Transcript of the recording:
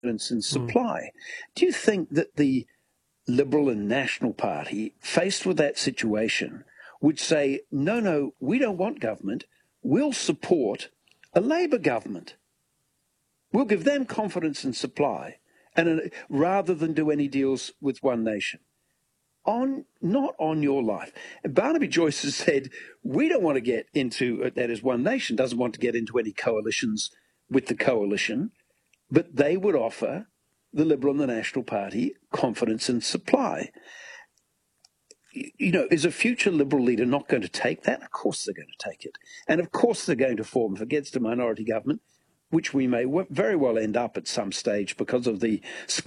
and Mm. supply. Do you think that the Liberal and National Party, faced with that situation, would say, no, we don't want government, we'll support a Labor government. We'll give them confidence in supply, and rather than do any deals with One Nation? Not on your life. And Barnaby Joyce has said, we don't want to get into, that is, One Nation doesn't want to get into any coalitions with the coalition, but they would offer the Liberal and the National Party confidence in supply. You know, is a future Liberal leader not going to take that? Of course they're going to take it. And of course they're going to form, against a minority government, which we may very well end up at some stage because of the